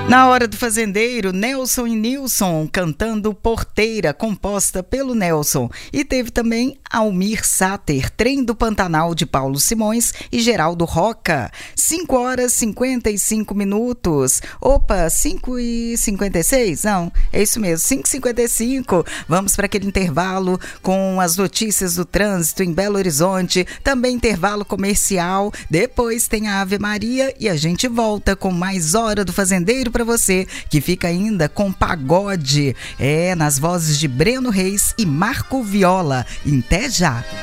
Na Hora do Fazendeiro, Nelson e Nilson cantando Porteira, composta pelo Nelson. E teve também Almir Sater, Trem do Pantanal, de Paulo Simões e Geraldo Roca. 5h55. Opa, 5h56? Não, é isso mesmo, 5h55. Vamos para aquele intervalo com as notícias do trânsito em Belo Horizonte. Também intervalo comercial. Depois tem a Ave Maria e a gente volta com mais Hora do Fazendeiro para você, que fica ainda com pagode, nas vozes de Breno Reis e Marco Viola. Até já!